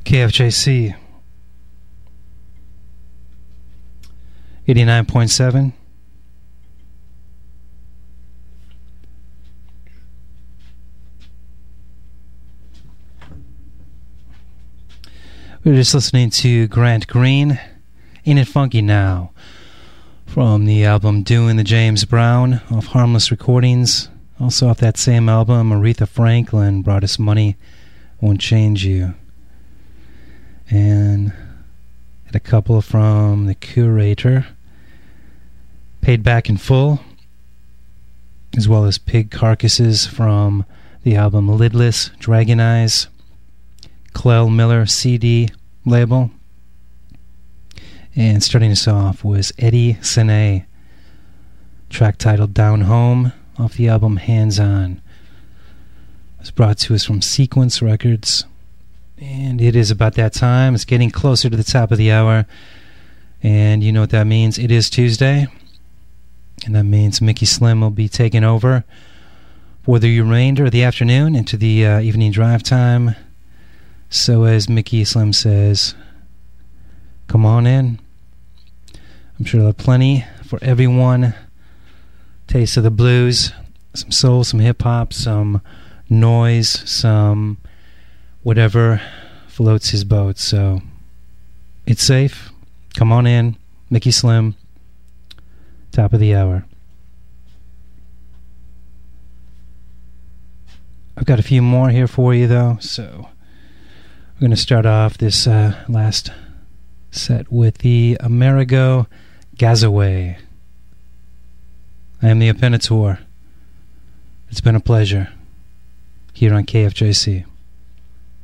KFJC 89.7. We were just listening to Grant Green, Ain't It Funky Now, from the album Doing the James Brown off Harmless Recordings. Also off that same album, Aretha Franklin brought us Money Won't Change You. And had a couple from The Curator, Paid Back in Full, as well as Pig Carcasses from the album Lidless Dragon Eyes, Clell Miller CD label. And starting us off was Eddie Sene, track titled Down Home, off the album Hands On. It was brought to us from Sequence Records. And it is about that time. It's getting closer to the top of the hour. And you know what that means. It is Tuesday. And that means Mickey Slim will be taking over for the remainder of the afternoon into the evening drive time. So as Mickey Slim says, come on in. I'm sure there'll be plenty for everyone. Taste of the blues, some soul, some hip-hop, some noise, some whatever floats his boat. So it's safe. Come on in. Mickey Slim. Top of the hour. I've got a few more here for you, though. So we're going to start off this last set with the Amerigo Gazaway. I am the Appenitor. It's been a pleasure here on KFJC.